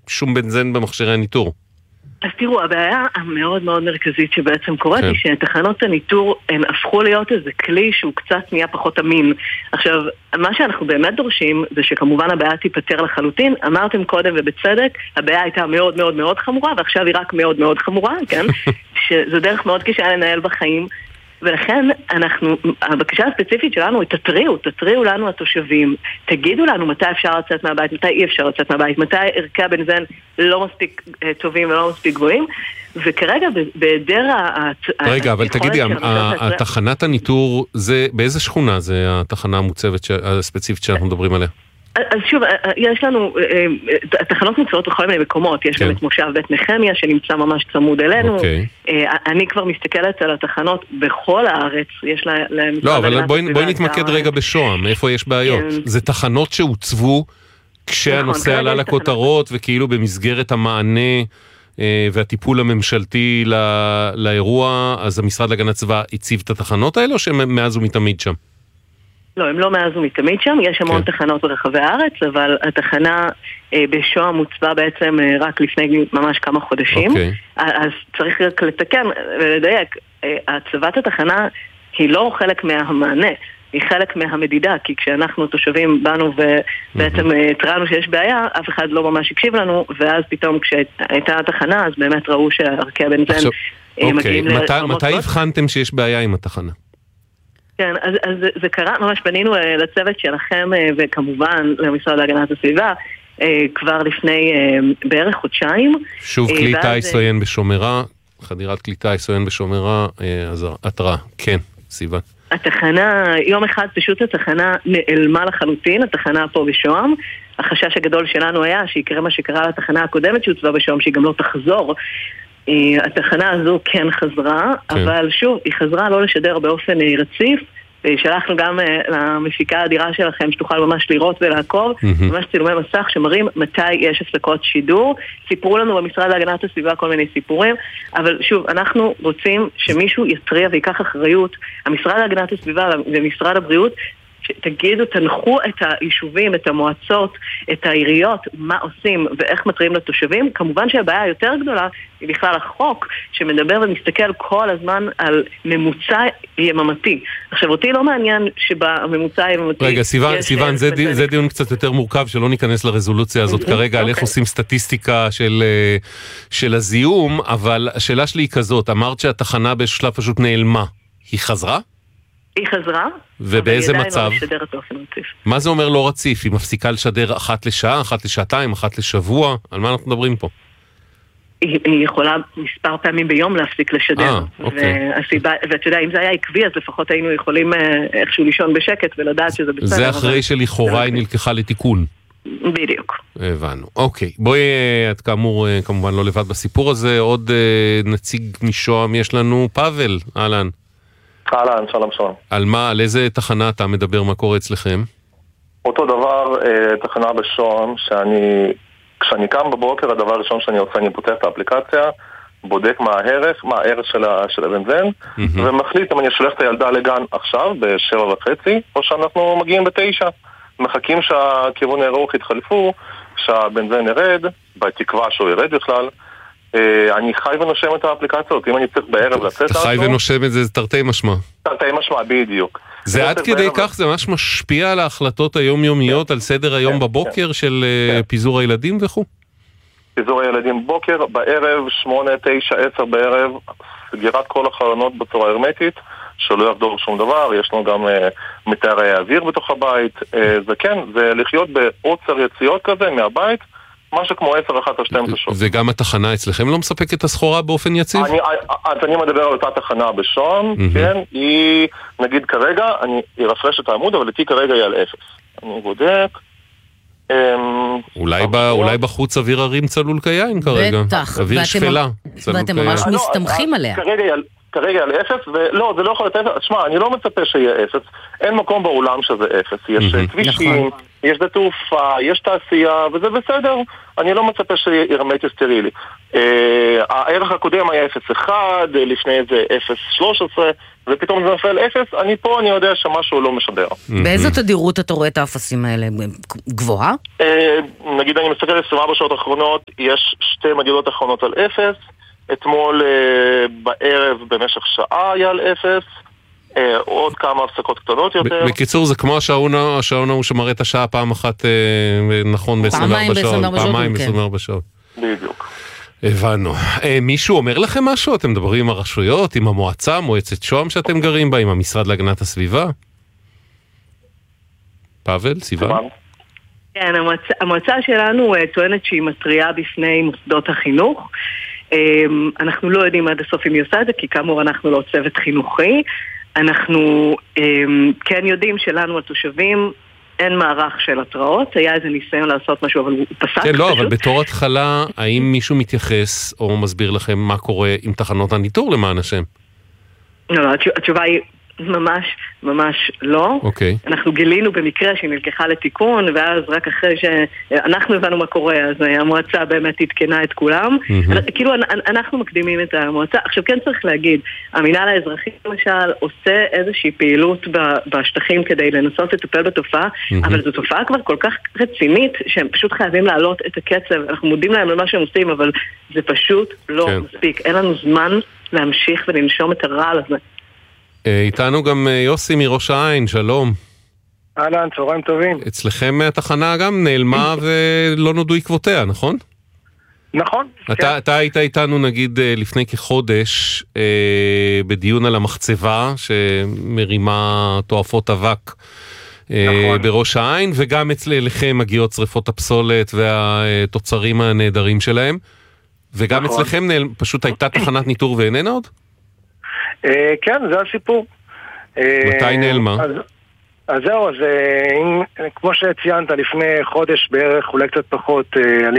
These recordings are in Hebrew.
שום בנזן במכשירי הניטור. אז תראו, הבעיה המאוד מאוד מרכזית שבעצם קורית היא שתחנות הניטור הן הפכו להיות איזה כלי שהוא קצת נהיה פחות אמין. עכשיו, מה שאנחנו באמת דורשים זה שכמובן הבעיה תיפטר לחלוטין. אמרתם קודם ובצדק, הבעיה הייתה מאוד מאוד מאוד חמורה ועכשיו היא רק מאוד מאוד חמורה, כן? שזו דרך מאוד קשה לנהל בחיים. ולכן הבקשה הספציפית שלנו היא תתריעו לנו התושבים, תגידו לנו מתי אפשר לצאת מהבית, מתי אי אפשר לצאת מהבית, מתי ערכי הבנזן לא מספיק טובים ולא מספיק גבוהים, וכרגע בהיעדר רגע, אבל תגידי, התחנת הניטור, באיזה שכונה זה התחנה המוצבת הספציפית שאנחנו מדברים עליה? אז שוב, יש לנו, התחנות נמצאות בכל מיני מקומות, יש גם את מושב בית נחמיה שנמצא ממש צמוד אלינו, אני כבר מסתכלת על התחנות בכל הארץ, יש להם... לא, אבל בואי נתמקד רגע בשוהם, איפה יש בעיות? זה תחנות שהוצבו כשהנושא עלה לכותרות, וכאילו במסגרת המענה והטיפול הממשלתי לאירוע, אז המשרד להגנת הסביבה הציב את התחנות האלה, או שהם מאז ומתמיד שם? לא, הם לא מאז ומתמיד שם, יש המון תחנות ברחבי הארץ, אבל התחנה בשוהם מוצבה בעצם רק לפני ממש כמה חודשים, אז צריך רק לתקן ולדייק, הצבת התחנה היא לא חלק מהמענה, היא חלק מהמדידה, כי כשאנחנו תושבים באנו ובעצם התרענו שיש בעיה, אף אחד לא ממש הקשיב לנו, ואז פתאום כשהייתה התחנה, אז באמת ראו שערכי הבנזן מגיעים לרמות. מתי הבחנתם שיש בעיה עם התחנה? כן, אז זה קרה, ממש פנינו לצוות שלכם וכמובן למשרד להגנת הסביבה כבר לפני בערך חודשיים. שוב כלי טייס עוין בשומרה, חדירת כלי טייס עוין בשומרה, אז התראה, כן, סיבה. התחנה, יום אחד פשוט התחנה נעלמה לחלוטין, התחנה פה בשוהם. החשש הגדול שלנו היה שיקרה מה שקרה לתחנה הקודמת שהוצבה בשוהם, שהיא גם לא תחזור. התחנה הזו כן חזרה, אבל שוב, היא חזרה לא לשדר באופן רציף, שלחנו גם למפיקה האדירה שלכם שתוכל ממש לראות ולעקוב, ממש צילומי מסך שמראים מתי יש הפסקות שידור. סיפרו לנו במשרד להגנת הסביבה כל מיני סיפורים, אבל שוב, אנחנו רוצים שמישהו יתריע ויקח אחריות, המשרד להגנת הסביבה ומשרד הבריאות, תגידו, תנחו את היישובים, את המועצות, את העיריות, מה עושים ואיך מטריעים לתושבים. כמובן שהבעיה היותר גדולה היא בכלל החוק שמדבר ומסתכל כל הזמן על ממוצע יממתי. עכשיו, אותי לא מעניין שבממוצע היממתי... רגע, סיוון, זה דיון קצת יותר מורכב, שלא ניכנס לרזולוציה הזאת כרגע, על איך עושים סטטיסטיקה של הזיהום, אבל השאלה שלי היא כזאת, אמרת שהתחנה בשלב פשוט נעלמה. היא חזרה? היא חזרה. ובאיזה מצב? מה זה אומר לא רציף? היא מפסיקה לשדר אחת לשעה, אחת לשעתיים, אחת לשבוע? על מה אנחנו מדברים פה? היא יכולה מספר פעמים ביום להפסיק לשדר. ואתה יודע, אם זה היה עקבי, אז לפחות היינו יכולים איכשהו לישון בשקט ולדעת שזה בסדר. זה אחרי שלכאורה היא נלקחה לתיקון. בדיוק. הבנו. אוקיי. בואי, את כאמור, כמובן לא לבד בסיפור הזה. עוד נציג משוהם יש לנו, פאבל, אהלן. אהלן, שלום שלום. על מה, על איזה תחנה אתה מדבר, מה קורה אצלכם? אותו דבר, תחנה בשוהם, כשאני קם בבוקר, הדבר הראשון שאני עושה, אני פותח את האפליקציה, בודק מה הערך של הבנזן, ומחליט אם אני שולח את הילדה לגן עכשיו, ב7:30, או שאנחנו מגיעים ב9. מחכים שהכיוון הרוח יתחלפו, שהבנזן ירד, בתקווה שהוא ירד בכלל, אני חי ונושם את האפליקציות, אם אני צריך בערב לצאת... חי ונושם את זה תרתי משמע. תרתי משמע, בדיוק. זה עד כדי כך, זה ממש משפיע על ההחלטות היומיומיות, על סדר היום בבוקר של פיזור הילדים וכו'? פיזור הילדים בוקר, בערב, 8, 9, 10 בערב, סגירת כל החלונות בצורה הרמטית, שלא יחדור שום דבר, יש לנו גם מטהרי האוויר בתוך הבית, זה כן, זה לחיות בעוצר יציאות כזה מהבית, משהו כמו 10, 11, 12 שעות. וגם התחנה אצלכם לא מספקת את הסחורה באופן יציב? אז אני מדבר על אותה תחנה בשוהם, כן, היא, נגיד כרגע, אני ארפרש את העמוד, אבל איתי כרגע היא על 0. אני בודק. אולי בחוץ אוויר הרים צלול כיין כרגע. בטח. אוויר שפלה. ואתם ממש מסתמכים עליה. כרגע על 0, ולא, זה לא יכול להיות 0. שמע, אני לא מצפה שיהיה 0. אין מקום בעולם שזה 0. יש כבישים, יש שדה תעופה, יש תעשייה, וזה בסדר. אני לא מצפה שירמטי סטרילי. הערך הקודם היה 0.1, לפני זה 0.13, ופתאום זה נופל 0, אני יודע שמשהו לא משדר. באיזו תדירות אתה רואה את האפסים האלה? גבוהה? נגיד אני מסתכל 24 שעות האחרונות, יש 2 מדידות אחרונות על 0, אתמול בערב במשך שעה היה על 0, עוד כמה הפסקות קטנות יותר. בקיצור, זה כמו השעון הוא שמראה את השעה פעם אחת, נכון, ב-24 שעות. פעמיים ב-24 שעות. בדיוק. הבנו. מישהו אומר לכם משהו? אתם מדברים עם הרשויות, עם המועצה, מועצת שוהם שאתם גרים בה, עם המשרד להגנת הסביבה? פאבל, סיוון? כן, המועצה שלנו טוענת שהיא מטריעה בפני מוסדות החינוך. אנחנו לא יודעים עד הסוף אם היא עושה את זה, כי כאמור אנחנו לא צוות חינוכי. אנחנו כן יודעים שלנו התושבים אין מערך של התראות, היה איזה ניסיון לעשות משהו, אבל הוא פסק. כן, לא, אבל בתור התחלה, האם מישהו מתייחס או מסביר לכם מה קורה עם תחנות הניטור למען השם? לא, התשובה היא ממש לא. אוקיי. אנחנו גילינו במקרה שהיא נלקחה לתיקון, ואז רק אחרי שאנחנו הבנו מה קורה, אז המועצה באמת התקנה את כולם. כאילו אנחנו מקדימים את המועצה. עכשיו כן צריך להגיד, המינהל האזרחי למשל עושה איזושהי פעילות בשטחים כדי לנסות לטפל בתופעה, אבל זו תופעה כבר כל כך רצינית, שהם פשוט חייבים להעלות את הקצב. אנחנו מודים להם על מה שהם עושים, אבל זה פשוט לא מספיק. אין לנו זמן להמשיך ולנשום את הרעל הזה. איתנו גם יוסי מראש העין, שלום. אהלן, צהריים טובים. אצלכם התחנה גם נעלמה ולא נודעו עקבותיה, נכון? נכון. אתה היית איתנו נגיד לפני כחודש בדיון על המחצבה שמרימה תועפות אבק בראש העין, וגם אצלכם מגיעות שריפות הפסולת והתוצרים הנהדרים שלהם, וגם אצלכם פשוט הייתה תחנת ניטור ואיננה עוד? כן, זה הסיפור. מתי נעלמה? אז זהו, אז כמו שציינת לפני חודש בערך, אולי קצת פחות,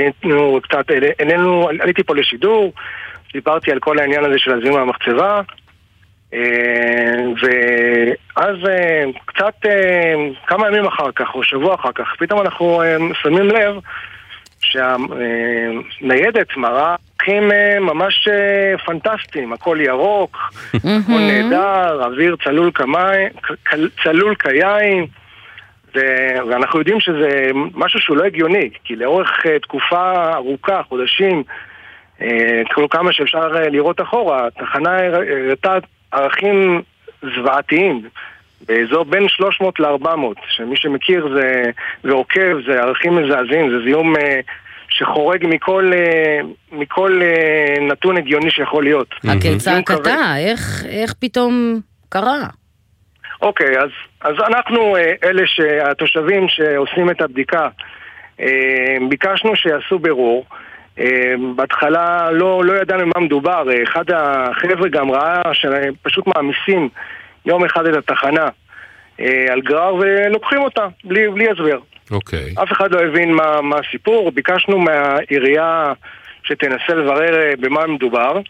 עליתי פה לשידור, דיברתי על כל העניין הזה של הזיהום מהמחצבה, ואז קצת כמה ימים אחר כך, או שבוע אחר כך, פתאום אנחנו שמים לב שהניידת מראה ערכים ממש פנטסטיים, הכל ירוק, הכל נהדר, אוויר צלול כיין, ואנחנו יודעים שזה משהו שהוא לא הגיוני, כי לאורך תקופה ארוכה, חודשים, כל כמה שאפשר לראות אחורה, התחנה הראתה ערכים זוועתיים, באזור בין 300 ל-400, שמי שמכיר ועוקב, זה ערכים מזעזעים, זה זיהום שחורג מכל נתון הגיוני שיכול להיות. צעקתה, איך פתאום קרה? אוקיי, אז אנחנו אלה שהתושבים שעושים את הבדיקה, ביקשנו שיעשו בירור. בהתחלה לא ידענו מה מדובר, אחד החבר'ה גם ראה שפשוט מעמיסים יום אחד את התחנה על גרר ולוקחים אותה בלי הסבר. אוקיי. אף אחד לא הבין מה הסיפור. ביקשנו מהעירייה שתנסה לברר במה מדובר,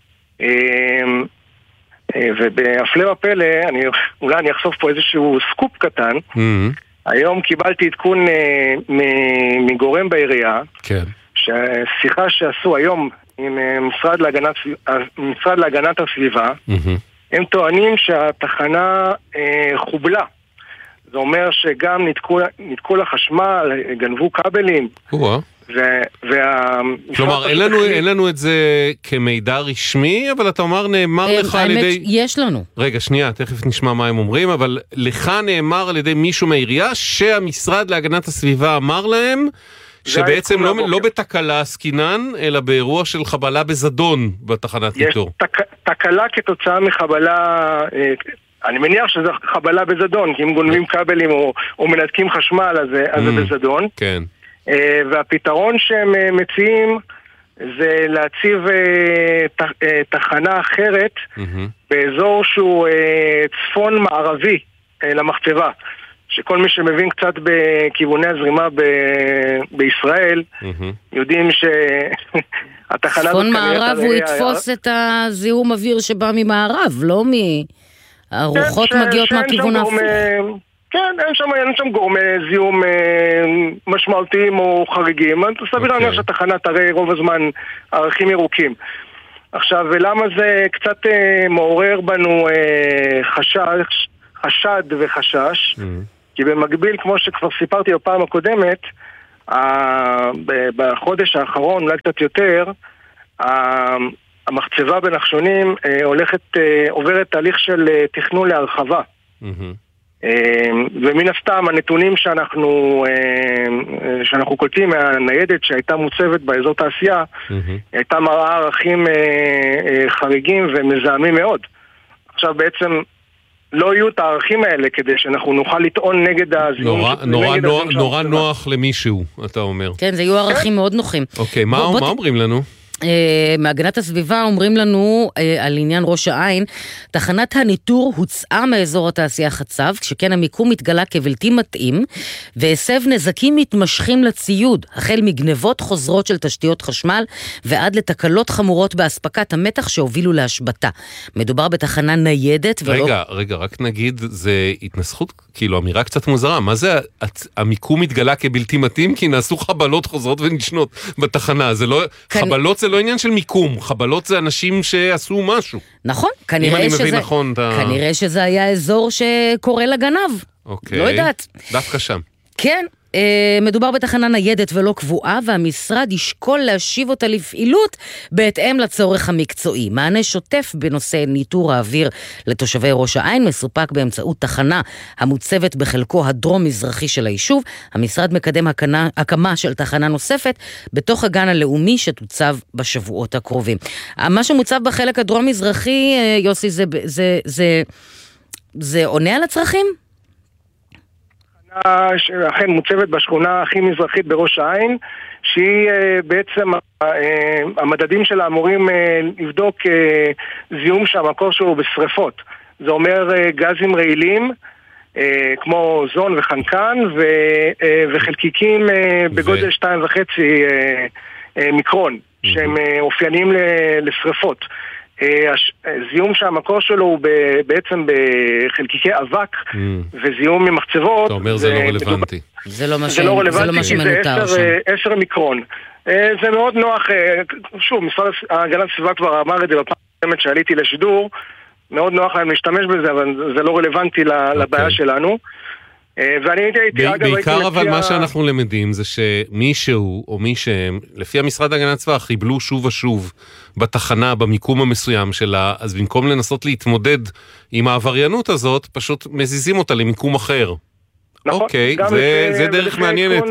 ובהפלא ופלא, אולי אני אחשוף פה איזשהו סקופ קטן. היום קיבלתי עדכון מגורם בעירייה, שהשיחה שעשו היום עם משרד להגנת הסביבה, הם טוענים שהתחנה חובלה. זה אומר שגם ניתקו לחשמל, גנבו כבלים. כלומר, אין לנו את זה כמידע רשמי, אבל אתה אומר, נאמר לך על ידי... יש לנו. רגע, שנייה, תכף נשמע מה הם אומרים, אבל לך נאמר על ידי מישהו מהעירייה, שהמשרד להגנת הסביבה אמר להם, שבעצם לא בתקלה עסקינן, אלא באירוע של חבלה בזדון בתחנת ניטור. יש תקלה כתוצאה מחבלה... אני מניח שזה חבלה בזדון, כי אם גונבים כבלים או מנתקים חשמל, אז זה בזדון. כן. והפתרון שהם מציעים זה להציב תחנה אחרת באזור שהוא צפון מערבי למחצבה. שכל מי שמבין קצת בכיווני הזרימה בישראל, יודעים שהתחנה... צפון מערב הוא יתפוס את הזיהום אוויר שבא ממערב, לא הרוחות מגיעות מהכיוון ההפוך. כן, אין שם גורמי זיהום משמעותיים או חריגים. סביר להניח שהתחנה תראה רוב הזמן ערכים ירוקים. עכשיו, ולמה זה קצת מעורר בנו חשד וחשש? כי במקביל, כמו שכבר סיפרתי בפעם הקודמת, בחודש האחרון, אולי קצת יותר, המחצבה בנחשונים עוברת תהליך של תכנון להרחבה. ומן הסתם הנתונים שאנחנו קולטים מהניידת שהייתה מוצבת באזור תעשייה, הייתה מראה ערכים חריגים ומזהמים מאוד. עכשיו בעצם לא יהיו את הערכים האלה כדי שאנחנו נוכל לטעון נגד הזיהום. נורא נוח למישהו, אתה אומר. כן, זה יהיו ערכים מאוד נוחים. אוקיי, מה אומרים לנו? מהגנת הסביבה אומרים לנו על עניין ראש העין, תחנת הניטור הוצאה מאזור התעשייה חצב, שכן המיקום התגלה כבלתי מתאים, והסב נזקים מתמשכים לציוד, החל מגנבות חוזרות של תשתיות חשמל, ועד לתקלות חמורות באספקת המתח שהובילו להשבתה. מדובר בתחנה ניידת רגע, רק נגיד, זה התנסחות, כאילו אמירה קצת מוזרה, מה זה המיקום התגלה כבלתי מתאים? כי נעשו חבלות חוזרות ונשנות בתחנה, זה לא, חבלות זה לא עניין של מיקום, חבלות זה אנשים שעשו משהו. נכון, כנראה שזה היה אזור שקורא לגנב. אוקיי. לא יודעת. דווקא שם. כן, מדובר בתחנה ניידת ולא קבועה, והמשרד ישקול להשיב אותה לפעילות בהתאם לצורך המקצועי. מענה שוטף בנושא ניטור האוויר לתושבי ראש העין מסופק באמצעות תחנה המוצבת בחלקו הדרום-מזרחי של היישוב. המשרד מקדם הקמה של תחנה נוספת בתוך הגן הלאומי שתוצב בשבועות הקרובים. מה שמוצב בחלק הדרום-מזרחי, יוסי, זה עונה על הצרכים? אכן מוצבת בשכונה הכי מזרחית בראש העין, שהיא בעצם המדדים שלה אמורים לבדוק זיהום שהמקור שלו בשריפות. זה אומר גזים רעילים כמו זון וחנקן וחלקיקים בגודל 2.5 מיקרון שהם אופייניים לשריפות. זיהום שהמקור שלו הוא בעצם בחלקיקי אבק וזיהום ממחצבות. אתה אומר זה לא רלוונטי. זה לא מה שמנותר שם. 10 מיקרון. זה מאוד נוח, שוב, משרד הגנת הסביבה כבר אמר את זה בפעם שעליתי לשידור, מאוד נוח להם להשתמש בזה, אבל זה לא רלוונטי לבעיה שלנו. בעיקר אבל מה שאנחנו למדים זה שמישהו או מי שהם, לפי המשרד להגנת הסביבה, חיבלו שוב ושוב בתחנה, במיקום המסוים שלה, אז במקום לנסות להתמודד עם העבריינות הזאת, פשוט מזיזים אותה למיקום אחר. אוקיי, זה דרך מעניינת.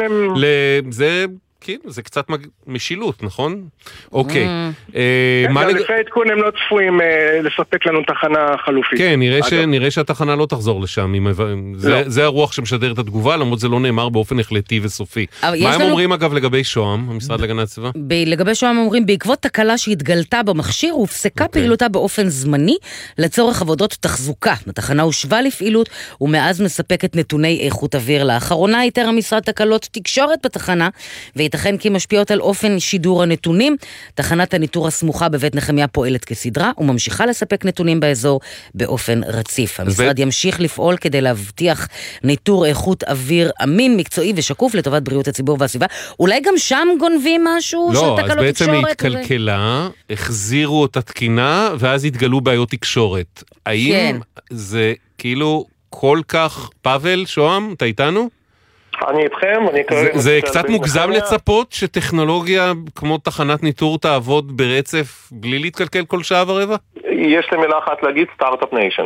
זה קצת משילות, נכון? אוקיי. לפי העדכון הם לא צפויים לספק לנו תחנה חלופית. כן, נראה שהתחנה לא תחזור לשם. זה הרוח שמשדר את התגובה, למרות זה לא נאמר באופן החלטי וסופי. מה הם אומרים אגב לגבי שוהם, המשרד להגנת הסביבה? לגבי שוהם אומרים, בעקבות תקלה שהתגלתה במכשיר, הופסקה פעילותה באופן זמני לצורך עבודות תחזוקה. התחנה הושבה לפעילות, ומאז מספקת נתוני איכות אוויר. לאחרונה איתר המשרד תקלות תקשורת בתחנה, ייתכן כי משפיעות על אופן שידור הנתונים. תחנת הניטור הסמוכה בבית נחמיה פועלת כסדרה וממשיכה לספק נתונים באזור באופן רציף. המשרד ימשיך לפעול כדי להבטיח ניטור איכות אוויר אמין, מקצועי ושקוף לטובת בריאות הציבור והסביבה. אולי גם שם גונבים משהו של תקלות תקשורת? לא, אז בעצם היא התקלקלה, החזירו את התקינה ואז התגלו בעיות תקשורת. האם זה כאילו כל כך, פאבל, שוהם, אתה איתנו? אני איתכם, זה קצת מוגזם לצפות שטכנולוגיה כמו תחנת ניטור תעבוד ברצף בלי להתקלקל כל שעה ורבע? יש לי מילה אחת להגיד, סטארט-אפ ניישן.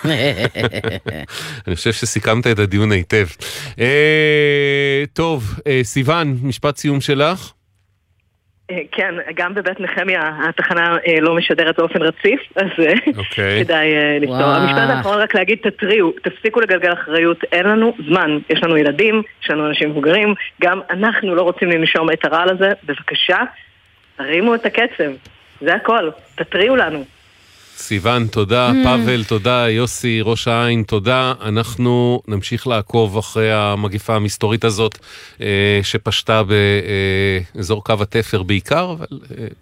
אני חושב שסיכמת את הדיון היטב. טוב, סיוון, משפט סיום שלך? כן, גם בבית נחמיה התחנה לא משדרת באופן רציף, אז כדאי לפתור. המשפט האחרון רק להגיד, תתריעו, תפסיקו לגלגל אחריות, אין לנו זמן, יש לנו ילדים, יש לנו אנשים מבוגרים, גם אנחנו לא רוצים לנשום את הרעל הזה, בבקשה, תרימו את הקצב, זה הכל, תתריעו לנו. סיוון, תודה, פאבל, תודה, יוסי, ראש העין, תודה. אנחנו נמשיך לעקוב אחרי המגיפה המסתורית הזאת, שפשטה באזור קו התפר בעיקר, אבל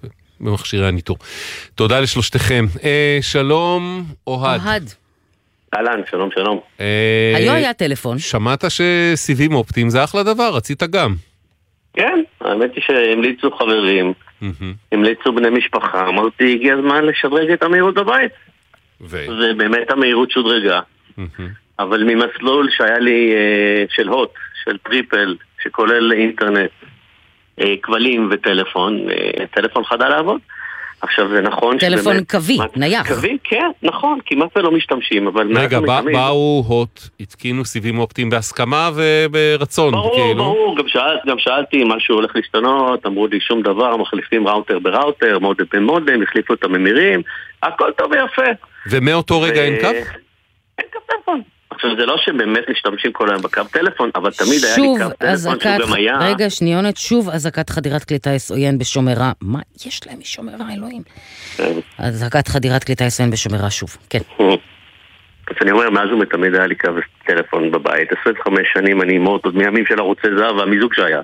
במכשירי הניטור. תודה לשלושתכם. שלום, אוהד. אהלן, שלום, שלום. היו היה טלפון. שמעת שסיבים אופטיים זה אחלה דבר, רצית גם. כן, האמת היא שהמליצו חברים, המליצו בני משפחה, אמרתי, הגיע הזמן לשדרג את המהירות בבית. ובאמת המהירות שודרגה. אבל ממסלול שהיה לי של הוט, של טריפל, שכולל אינטרנט, כבלים וטלפון, טלפון חדל לעבוד. עכשיו זה נכון טלפון קווי, נייח. קווי, כן, נכון, כמעט ולא משתמשים, אבל... רגע, באו הוט, התקינו סיבים אופטיים בהסכמה וברצון, ברור, ברור, גם שאלתי משהו הולך להשתנות, אמרו לי שום דבר, מחליפים ראוטר בראוטר, מודם במודם, החליפו את הממירים, הכל טוב ויפה. ומאותו רגע אין קו? אין קו טלפון. עכשיו זה לא שבאמת משתמשים כל היום בקו טלפון, אבל תמיד היה לי קו טלפון שגם היה... רגע, שניונת, שוב אזעקת חדירת כלי טיס עוין בשומרה. מה יש להם משומרה, אלוהים? אזעקת חדירת כלי טיס עוין בשומרה שוב, כן. אז אני אומר, מאז ומתמיד היה לי קו טלפון בבית, 25 שנים אני אימות עוד מימים של ערוצי זהב והמיזוג שהיה.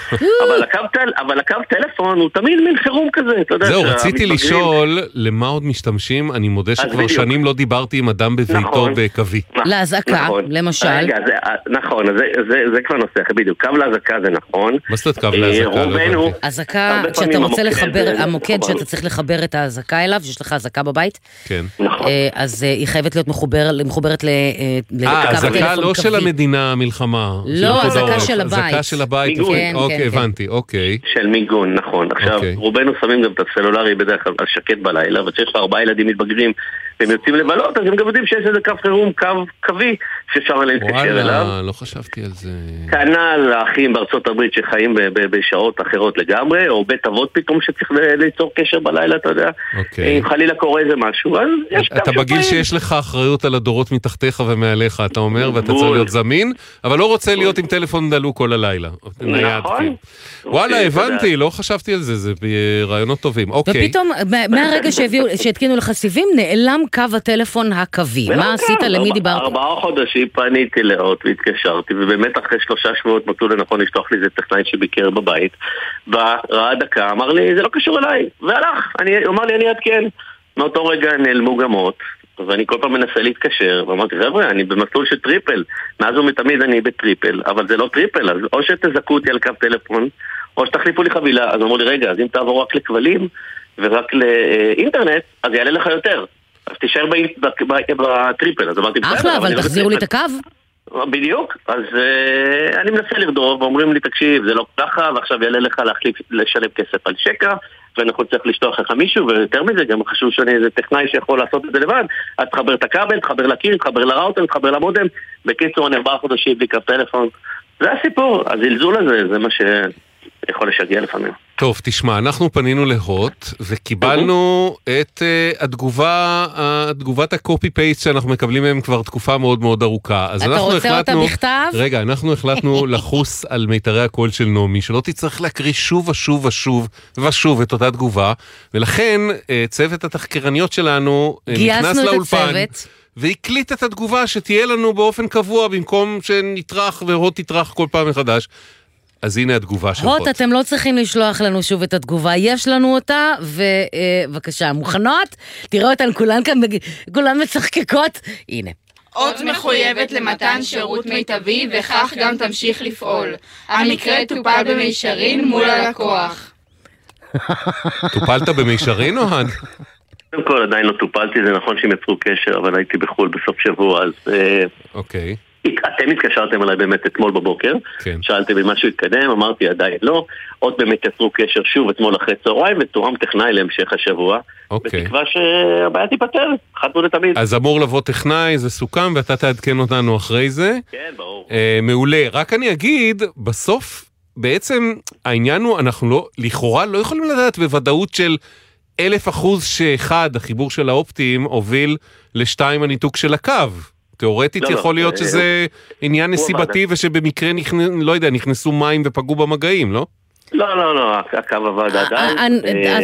אבל הקו טלפון הוא תמיד מין חירום כזה, אתה יודע. זהו, רציתי לשאול למה עוד משתמשים, אני מודה שכבר שנים לא דיברתי עם אדם בביתו בקווי. להזעקה, למשל. רגע, נכון, זה כבר נושא, בדיוק, קו להזעקה זה נכון. מה זאת קו להזעקה? הזעקה, כשאתה רוצה לחבר, המוקד שאתה צריך לחבר את ההזעקה אליו, שיש לך הזעקה בבית, אז היא חייבת להיות מחוברת הזעקה לא של המדינה, המלחמה. לא, הזעקה של הבית. הזעקה של הבית. אוקיי, הבנתי, אוקיי. של מיגון, נכון. עכשיו, רובנו שמים גם את הסלולרי בדרך כלל שקט בלילה, אבל שיש לך 4 ילדים מתבגרים, והם יוצאים לבלות, אז הם גם יודעים שיש איזה קו חירום, קו קווי, שאפשר להתקשר אליו. וואלה, לא חשבתי על זה. כנ"ל האחים בארצות הברית שחיים בשעות אחרות לגמרי, או בית אבות פתאום שצריך ליצור קשר בלילה, אתה יודע. אם חלילה קורה איזה משהו, אז יש קו אתה בגיל שיש לך אחריות על הדורות מתחתיך ומעליך, אתה אומר, ואתה צריך להיות זמין, אבל לא רוצה להיות עם טלפון דלוק כל הלילה. נכון. וואלה, הבנתי, לא חשבתי על זה, זה רעיונות טובים. אוקיי. ופתאום, מהרגע שהתקינו לך סיבים, נעלם קו הטלפון הקווי. מה עשית? למי דיברת? 4 חודשים פניתי לאות והתקשרתי, ובאמת אחרי 3 שבועות מצאו לנכון לשלוח לי איזה טכנאי שביקר בבית, ראה דקה, אמר לי, זה לא קשור אליי, והלך. אמר לי, אני אעדכן. מאותו רגע נעלמו גם אות, ואני כל פעם מנסה להתקשר, ואמרתי, חבר'ה, אני במסלול של טריפל, מאז ומתמיד אני בטריפל, אבל זה לא טריפל, אז או שתזכו אותי על קו טלפון, או שתחליפו לי חבילה. אז אמרו לי, רגע, אז אם תעבור רק לכבלים ורק לאינטרנט, אז יעלה לך יותר. אז תישאר בטריפל. אז אמרתי, אחלה, אבל תחזירו לי את הקו. בדיוק, אז אני מנסה לרדוב, ואומרים לי, תקשיב, זה לא ככה, ועכשיו יעלה לך לשלם כסף על שקע, ואנחנו צריך לשלוח לך מישהו, ויותר מזה, גם חשוב שאני איזה טכנאי שיכול לעשות את זה לבד, אז תחבר את הכבל, תחבר לקיר, תחבר לראוטר, תחבר למודם, בקיצור, אני 4 חודשים בלי קו טלפון. זה הסיפור, הזלזול הזה, זה מה שיכול לשגע לפעמים. טוב, תשמע, אנחנו פנינו להוט, וקיבלנו את תגובת הקופי-פייסט שאנחנו מקבלים מהם כבר תקופה מאוד מאוד ארוכה. אתה רוצה אותה בכתב? רגע, אנחנו החלטנו לחוס על מיתרי הקול של נומי, שלא תצטרך להקריא שוב ושוב ושוב ושוב את אותה תגובה, ולכן צוות התחקרניות שלנו נכנס לאולפן, והקליט את התגובה שתהיה לנו באופן קבוע, במקום שנטרח והוט תטרח כל פעם מחדש. אז הנה התגובה של הוט, אתם לא צריכים לשלוח לנו שוב את התגובה, יש לנו אותה, ובבקשה, מוכנות? תראו אותנו, כולן מצחקקות, הנה. הוט מחויבת למתן שירות מיטבי, וכך גם תמשיך לפעול. המקרה טופל במישרין מול הלקוח. טופלת במישרין, אוהד? קודם כל, עדיין לא טופלתי, זה נכון שהם יצרו קשר, אבל הייתי בחול בסוף שבוע, אז... אוקיי. אתם התקשרתם עליי באמת אתמול בבוקר, שאלתם אם משהו התקדם, אמרתי עדיין לא, עוד באמת יצרו קשר שוב אתמול אחרי צהריים, ותואם טכנאי להמשך השבוע, בתקווה שהבעיה תיפטר, אחת ולתמיד. אז אמור לבוא טכנאי, זה סוכם, ואתה תעדכן אותנו אחרי זה. כן, ברור. מעולה, רק אני אגיד, בסוף, בעצם העניין הוא, אנחנו לא, לכאורה לא יכולים לדעת בוודאות של 1000% שאחד, החיבור של האופטיים, הוביל ל2 הניתוק של הקו. תיאורטית יכול להיות שזה עניין נסיבתי ושבמקרה לא יודע, נכנסו מים ופגעו במגעים, לא? לא, הקו עבד עדיין.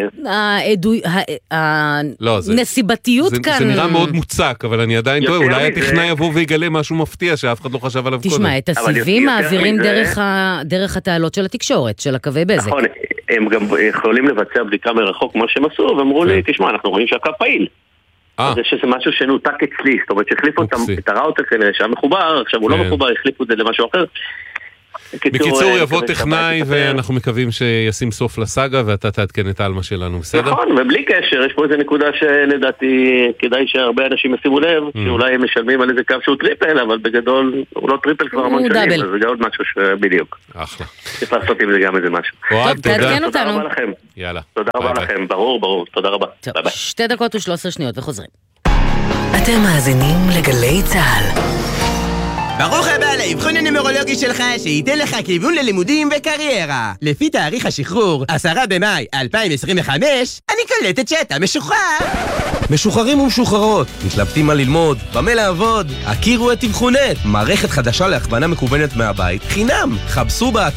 הנסיבתיות כאן... זה נראה מאוד מוצק, אבל אני עדיין טועה, אולי הטכנאי יבוא ויגלה משהו מפתיע שאף אחד לא חשב עליו קודם. תשמע, את הסיבים מעבירים דרך התעלות של התקשורת, של הקווי בזק. נכון, הם גם יכולים לבצע בדיקה מרחוק כמו שהם עשו, ואמרו לי, תשמע, אנחנו רואים שהקו פעיל. זה שזה משהו שנותק אצלי, זאת אומרת שהחליפו את הראוטר כנראה שהיה מחובר, עכשיו הוא לא מחובר, החליפו את זה למשהו אחר. בקיצור יבוא טכנאי ואנחנו מקווים שישים סוף לסאגה ואתה תעדכן את האלמה שלנו, בסדר? נכון, ובלי קשר, יש פה איזה נקודה שלדעתי כדאי שהרבה אנשים ישימו לב, שאולי הם משלמים על איזה קו שהוא טריפל, אבל בגדול הוא לא טריפל כבר המון שנים, אז זה גם עוד משהו שבדיוק. אחלה. צריך לעשות עם זה גם איזה משהו. אוהד, תודה. תודה רבה לכם. יאללה. תודה רבה לכם, ברור, תודה רבה. 2:13 וחוזרים. אתם מאזינים לגלי צהל. ברוך הבא לאבחון הנומרולוגי שלך שייתן לך כיוון ללימודים וקריירה. לפי תאריך השחרור, 10 במאי 2025, אני קולטת שאתה משוחרר. משוחררים ומשוחררות, מתלבטים מה ללמוד, במה לעבוד, הכירו את אבחונת, מערכת חדשה להכוונה מקוונת מהבית, חינם, חפשו באתר